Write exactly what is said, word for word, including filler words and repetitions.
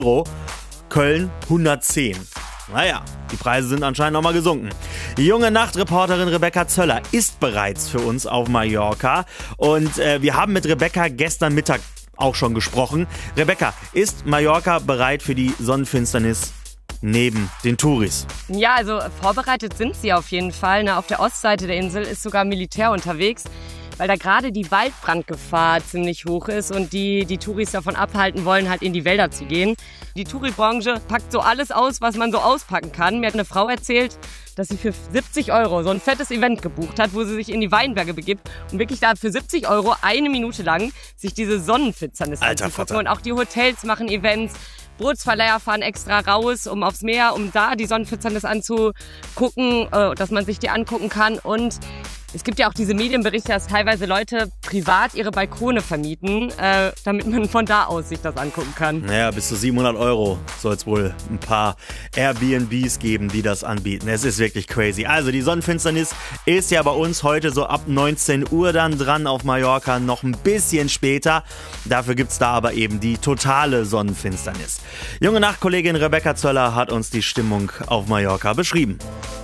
Euro, Köln hundertzehn. Naja, die Preise sind anscheinend nochmal gesunken. Die junge Nachtreporterin Rebecca Zöller ist bereits für uns auf Mallorca und äh, wir haben mit Rebecca gestern Mittag auch schon gesprochen. Rebecca, ist Mallorca bereit für die Sonnenfinsternis neben den Touris? Ja, also vorbereitet sind sie auf jeden Fall. Na, auf der Ostseite der Insel ist sogar Militär unterwegs, weil da gerade die Waldbrandgefahr ziemlich hoch ist und die die Touris davon abhalten wollen, halt in die Wälder zu gehen. Die Touri-Branche packt so alles aus, was man so auspacken kann. Mir hat eine Frau erzählt, dass sie für siebzig Euro so ein fettes Event gebucht hat, wo sie sich in die Weinberge begibt und wirklich da für siebzig Euro eine Minute lang sich diese Sonnenfinsternis anzugucken. Und auch die Hotels machen Events. Bootsverleiher fahren extra raus, um aufs Meer, um da die Sonnenfinsternis anzugucken, äh, dass man sich die angucken kann. Und es gibt ja auch diese Medienberichte, dass teilweise Leute privat ihre Balkone vermieten, äh, damit man von da aus sich das angucken kann. Naja, bis zu siebenhundert Euro soll es wohl ein paar Airbnbs geben, die das anbieten. Es ist wirklich crazy. Also die Sonnenfinsternis ist ja bei uns heute so ab neunzehn Uhr dann dran, auf Mallorca noch ein bisschen später. Dafür gibt's da aber eben die totale Sonnenfinsternis. Junge Nachtkollegin Rebecca Zöller hat uns die Stimmung auf Mallorca beschrieben.